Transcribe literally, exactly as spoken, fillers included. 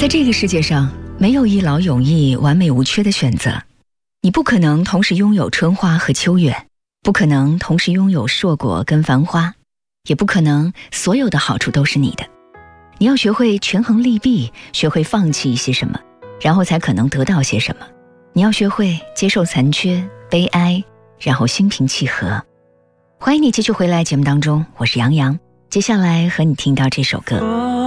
在这个世界上，没有一劳永逸、完美无缺的选择。你不可能同时拥有春花和秋月，不可能同时拥有硕果跟繁花，也不可能所有的好处都是你的。你要学会权衡利弊，学会放弃一些什么，然后才可能得到些什么。你要学会接受残缺、悲哀，然后心平气和。欢迎你继续回来节目当中，我是杨洋，接下来和你听到这首歌。